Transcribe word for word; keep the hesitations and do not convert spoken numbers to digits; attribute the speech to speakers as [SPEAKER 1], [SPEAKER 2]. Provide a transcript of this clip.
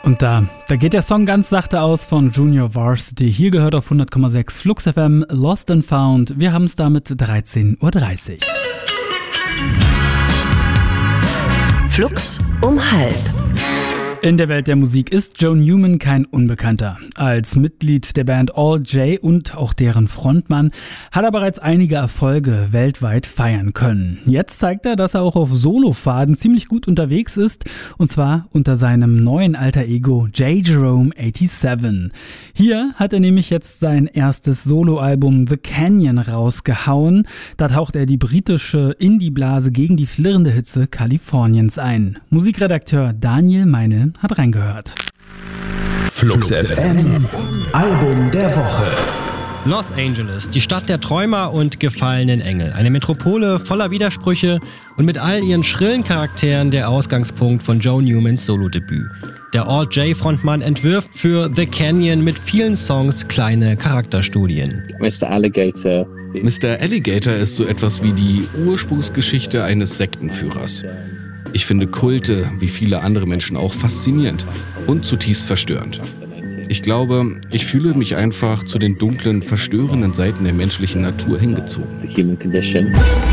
[SPEAKER 1] Und da, da geht der Song ganz sachte aus von Junior Varsity. Hier gehört auf hundert Komma sechs Flux F M Lost and Found. Wir haben es damit dreizehn Uhr dreißig.
[SPEAKER 2] Flux um halb.
[SPEAKER 1] In der Welt der Musik ist Joe Newman kein Unbekannter. Als Mitglied der Band All J und auch deren Frontmann hat er bereits einige Erfolge weltweit feiern können. Jetzt zeigt er, dass er auch auf Solofaden ziemlich gut unterwegs ist, und zwar unter seinem neuen Alter Ego J. Jerome siebenundachtzig. Hier hat er nämlich jetzt sein erstes Soloalbum The Canyon rausgehauen. Da taucht er die britische Indie-Blase gegen die flirrende Hitze Kaliforniens ein. Musikredakteur Daniel Meinl hat reingehört.
[SPEAKER 3] Flux F M, Album der Woche.
[SPEAKER 4] Los Angeles, die Stadt der Träumer und gefallenen Engel. Eine Metropole voller Widersprüche und mit all ihren schrillen Charakteren der Ausgangspunkt von Joe Newmans Solodebüt. Der All-J-Frontmann entwirft für The Canyon mit vielen Songs kleine Charakterstudien.
[SPEAKER 5] Mister Alligator.
[SPEAKER 6] Mister Alligator ist so etwas wie die Ursprungsgeschichte eines Sektenführers. Ich finde Kulte, wie viele andere Menschen auch, faszinierend und zutiefst verstörend. Ich glaube, ich fühle mich einfach zu den dunklen, verstörenden Seiten der menschlichen Natur hingezogen.
[SPEAKER 5] The human condition.